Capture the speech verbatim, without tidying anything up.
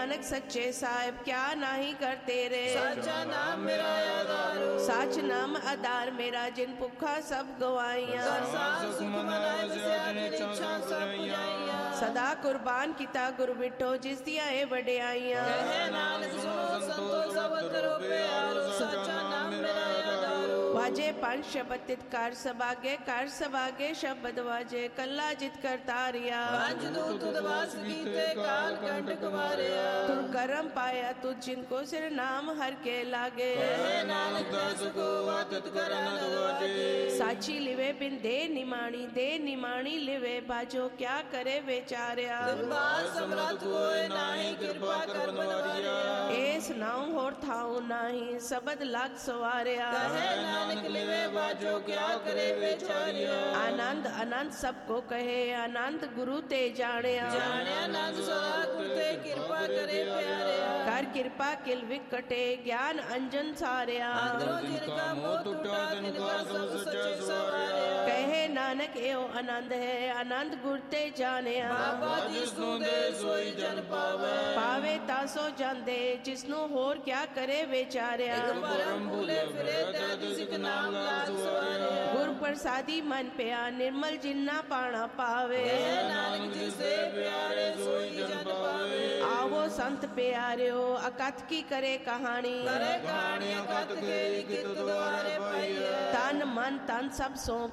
नानक सच्चे साहिब क्या नाही कर तेरे। साचा नाम मेरा आधारो, साच नाम आधार मेरा जिन भुखा सब गवाइया। सुख मनाए बसिया जिन इच्छा सब पुजाइया। सदा कुर्बान किता गुरु बिठो जिस दिया है वड्याइया। कहे नानक सुनो संतो सब करो प्यारो, साचा नाम मेरा आधारो। वाजे पंच शब्द तित कर सबागे कर सबागे शब्द वाजे कल्ला जित कर तारिया। पंच दूत उदवास कीते काल कंटक मारिया। तुर करम पाया तुझ जिनको सिर नाम हर के लागे। कहे नानक दास को वातत करन दवाजे। साची लिवे बिन दे निमाणी दे निमाणी लिवे बाजो क्या करे बेचारिया। दरबार समरथ कोय नाही कृपा कर बनवारिया। एस नाउ होर थाउ नाही सबद लाग सवारिया। कहे नानक लिवे बाजो क्या करे बेचारिया। आनंद अनंत सबको कहे आनंद गुरु ते जानिया। जाने आनंद सदा गुरते कृपा करे प्यारिया। कर कृपा किल विकटे ज्ञान अंजन सारिया। अंदरों जिनका मोह टूटा तिनका सब सच्चे सवारिया। कहे नानक एओ आनंद है आनंद गुरते जानिया। बाबा जिसनु दे सोई जन पावे। पावे तासो जांदे जिसनु होर क्या करे बेचारिया। एक परम भूले फिरे दर्द सिख नाम लाग सवारिया। गुर प्रसादी मन पिया निर्मल जिन्ना पाना पावे। कहे नानक जिसे प्यारे सोई जन पावे। आवो संत प्यारियो अकथ की करे कहानी। करे कहानी अकथ के लिखित द्वारे पाइए। तन मन तन सब सौंप